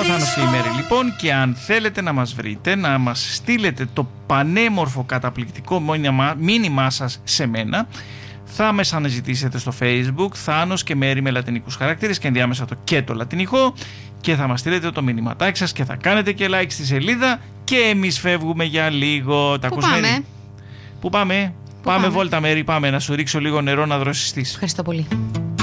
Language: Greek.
Θάνος και η Μέρη λοιπόν, και αν θέλετε να μας βρείτε, να μας στείλετε το πανέμορφο καταπληκτικό μήνυμά σας σε μένα, θα με αναζητήσετε στο Facebook Θάνος και Μέρη με λατινικούς χαρακτήρες και ενδιάμεσα το και το λατινικό, και θα μας στείλετε το μηνυματάκι σας και θα κάνετε και like στη σελίδα, και εμείς φεύγουμε για λίγο. Τα ακούς, Μέρη? Πού πάμε? Πάμε βόλτα, Μέρη, πάμε να σου ρίξω λίγο νερό να δροσιστείς. Ευχαριστώ πολύ.